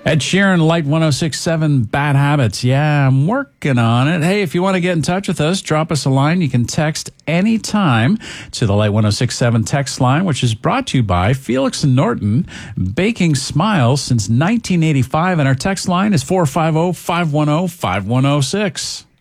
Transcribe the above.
Ed Sheeran, Light 106.7, Bad Habits. Yeah, I'm working on it. Hey, if you want to get in touch with us, drop us a line. You can text anytime to the Light 106.7 text line, which is brought to you by Felix and Norton, baking smiles since 1985. And our text line is 450-510-5106.